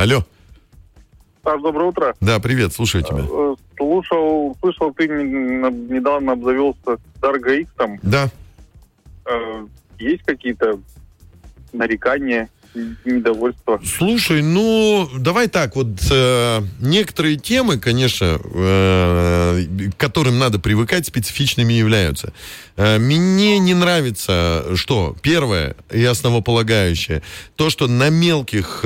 Алло. Саш, доброе утро. Да, привет, слушаю тебя. Слышал, ты недавно обзавелся Дарго X там. Да. Есть какие-то нарекания, недовольства? Слушай, давай так, вот некоторые темы, конечно, к которым надо привыкать, специфичными являются. Мне не нравится, что первое и основополагающее, то, что на мелких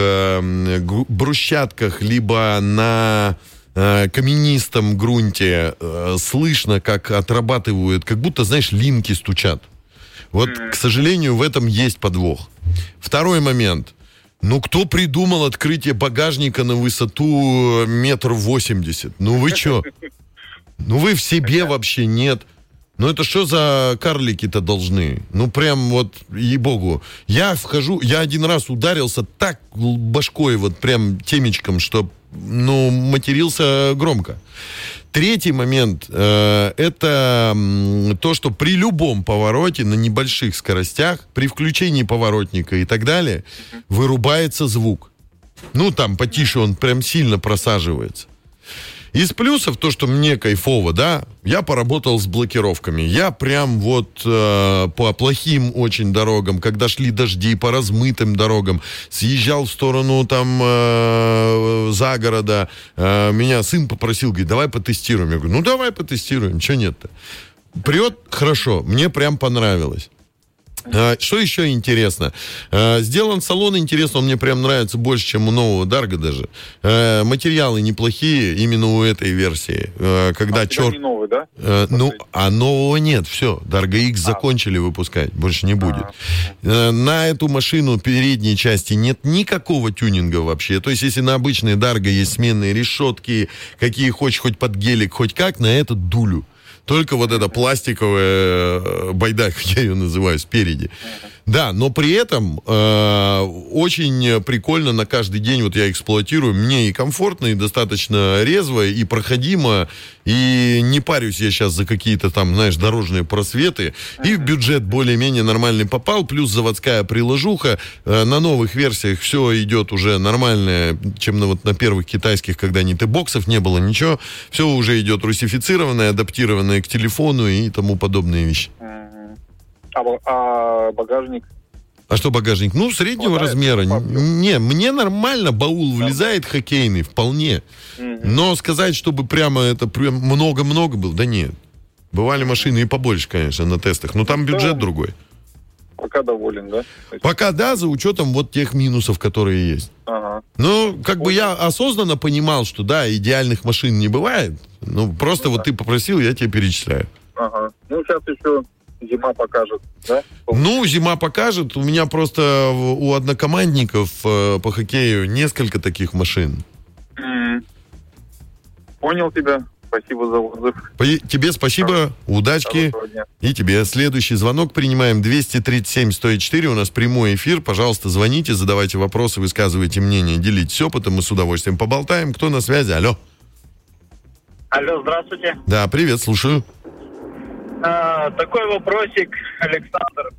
брусчатках, либо на каменистом грунте слышно, как отрабатывают, как будто, знаешь, линки стучат. Вот, к сожалению, в этом есть подвох. Второй момент. Кто придумал открытие багажника на высоту 1,80 м? Вы что? Вы в себе вообще нет. Это что за карлики-то должны? Прям вот, ей-богу. Я один раз ударился так башкой, вот прям темечком, что, матерился громко. Третий момент, это то, что при любом повороте на небольших скоростях, при включении поворотника и так далее, вырубается звук. Там потише он прям сильно просаживается. Из плюсов то, что мне кайфово, да, я поработал с блокировками. Я прям по плохим очень дорогам, когда шли дожди, по размытым дорогам, съезжал в сторону за города. Меня сын попросил, говорит, давай потестируем. Я говорю, давай потестируем, что нет-то? Прет хорошо, мне прям понравилось. Что еще интересно? Сделан салон интересно, он мне прям нравится больше, чем у нового Дарго даже. Материалы неплохие именно у этой версии. Когда не новый, да? А нового нет, все. Дарго X закончили выпускать, больше не будет. На эту машину передней части нет никакого тюнинга вообще. То есть, если на обычной Дарго есть сменные решетки, какие хочешь, хоть под гелик, хоть как, на этот дулю. Только вот эта пластиковая байдарка, я ее называю, спереди. Да, но при этом очень прикольно на каждый день вот я эксплуатирую. Мне и комфортно, и достаточно резво, и проходимо. И не парюсь я сейчас за какие-то там, знаешь, дорожные просветы. И в бюджет более-менее нормальный попал. Плюс заводская приложуха. На новых версиях все идет уже нормально, чем на первых китайских, когда ни Т-боксов не было, ничего. Все уже идет русифицированное, адаптированное к телефону и тому подобные вещи. А багажник? А что багажник? Среднего размера. Мне нормально, баул влезает хоккейный, вполне. Но сказать, чтобы прям много-много было, да нет. Бывали машины и побольше, конечно, на тестах, но там бюджет другой. Пока доволен, да? Пока да, за учетом вот тех минусов, которые есть. Ага. Я осознанно понимал, что да, идеальных машин не бывает. Просто ты попросил, я тебе перечисляю. Ага. Сейчас еще зима покажет, да? Зима покажет. У меня просто у однокомандников по хоккею несколько таких машин. Понял тебя. Спасибо за отзыв. Тебе спасибо, удачки. И тебе. Следующий звонок принимаем. 237-104. У нас прямой эфир. Пожалуйста, звоните, задавайте вопросы, высказывайте мнение, делитесь опытом. Мы с удовольствием поболтаем. Кто на связи? Алло. Алло, здравствуйте. Да, привет, слушаю. Такой вопросик, Александр.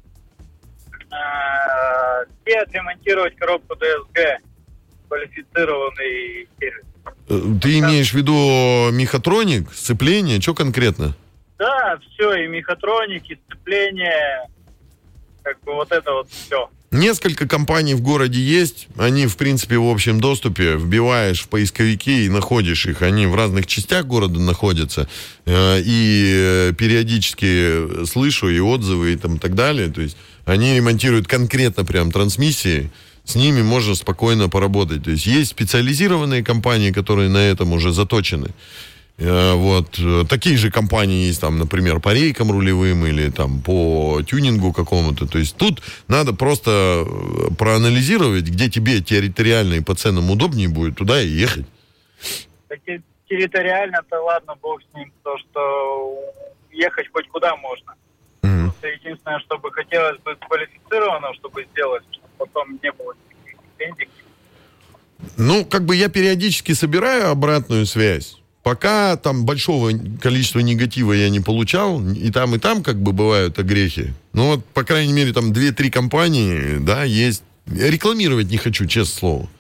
Где отремонтировать коробку ДСГ? Квалифицированный сервис. Ты имеешь в виду мехатроник, сцепление? Что конкретно? Да, все, и мехатроник, и сцепление. Вот это вот все. Несколько компаний в городе есть. Они, в принципе, в общем доступе. Вбиваешь в поисковики и находишь их. Они в разных частях города находятся. И периодически слышу и отзывы, и так далее. То есть они ремонтируют конкретно прям трансмиссии. С ними можно спокойно поработать. То есть есть специализированные компании, которые на этом уже заточены. Такие же компании есть, например, по рейкам рулевым или по тюнингу какому-то. То есть тут надо просто проанализировать, где тебе территориально и по ценам удобнее будет, туда и ехать. Так территориально-то ладно, бог с ним, то что ехать хоть куда можно. Просто единственное, чтобы хотелось бы квалифицированно, чтобы сделать, чтобы потом не было никаких претензий. Я периодически собираю обратную связь. Пока большого количества негатива я не получал, и там бывают огрехи. По крайней мере, 2-3 компании, да, есть. Я рекламировать не хочу, честное слово.